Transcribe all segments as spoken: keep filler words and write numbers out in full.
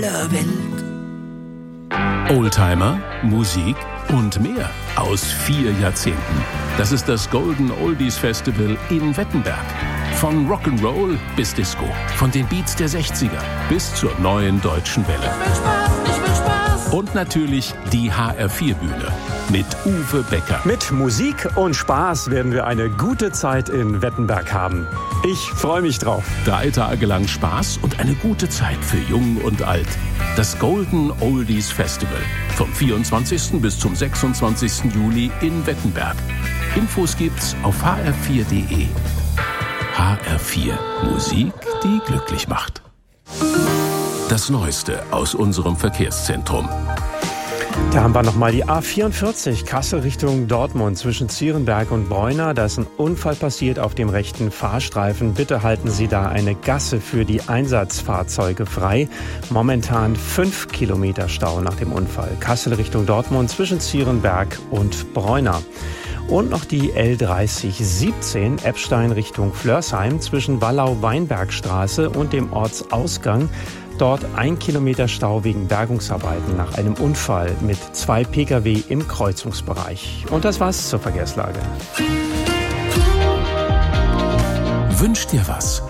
Oldtimer, Musik und mehr aus vier Jahrzehnten. Das ist das Golden Oldies Festival in Wettenberg. Von Rock'n'Roll bis Disco, von den Beats der sechziger bis zur neuen deutschen Welle. Ich will Spaß, ich will Spaß. Und natürlich die H R vier Bühne mit Uwe Becker. Mit Musik und Spaß werden wir eine gute Zeit in Wettenberg haben. Ich freue mich drauf. Drei Tage lang Spaß und eine gute Zeit für Jung und Alt. Das Golden Oldies Festival vom vierundzwanzigsten bis zum sechsundzwanzigsten Juli in Wettenberg. Infos gibt's auf h r vier punkt d e. H R vier. Musik, die glücklich macht. Das Neueste aus unserem Verkehrszentrum. Da haben wir nochmal die A vierundvierzig, Kassel Richtung Dortmund zwischen Zierenberg und Bräuna. Da ist ein Unfall passiert auf dem rechten Fahrstreifen. Bitte halten Sie da eine Gasse für die Einsatzfahrzeuge frei. Momentan fünf Kilometer Stau nach dem Unfall. Kassel Richtung Dortmund zwischen Zierenberg und Bräuna. Und noch die L dreißig siebzehn, Eppstein Richtung Flörsheim zwischen Wallau-Weinbergstraße und dem Ortsausgang. Dort ein Kilometer Stau wegen Bergungsarbeiten nach einem Unfall mit zwei Pkw im Kreuzungsbereich. Und das war's zur Verkehrslage. Wünsch dir was?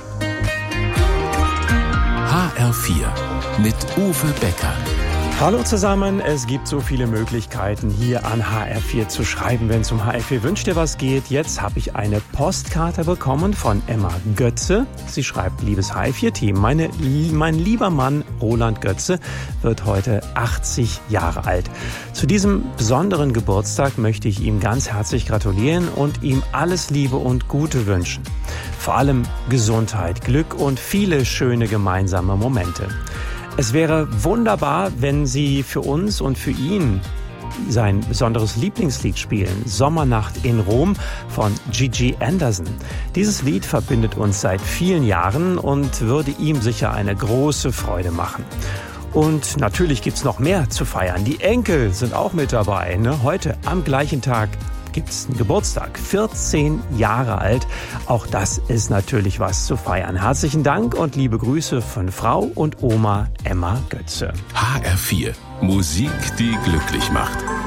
H R vier mit Uwe Becker. Hallo zusammen, es gibt so viele Möglichkeiten hier an H R vier zu schreiben, wenn es um H R vier Wünsch dir was geht. Jetzt habe ich eine Postkarte bekommen von Emma Götze. Sie schreibt: Liebes H R vier Team, meine, mein lieber Mann Roland Götze wird heute achtzig Jahre alt. Zu diesem besonderen Geburtstag möchte ich ihm ganz herzlich gratulieren und ihm alles Liebe und Gute wünschen. Vor allem Gesundheit, Glück und viele schöne gemeinsame Momente. Es wäre wunderbar, wenn Sie für uns und für ihn sein besonderes Lieblingslied spielen, Sommernacht in Rom von Gigi Anderson. Dieses Lied verbindet uns seit vielen Jahren und würde ihm sicher eine große Freude machen. Und natürlich gibt's noch mehr zu feiern. Die Enkel sind auch mit dabei, ne? Heute am gleichen Tag gibt's einen Geburtstag, vierzehn Jahre alt. Auch das ist natürlich was zu feiern. Herzlichen Dank und liebe Grüße von Frau und Oma Emma Götze. H R vier. Musik, die glücklich macht.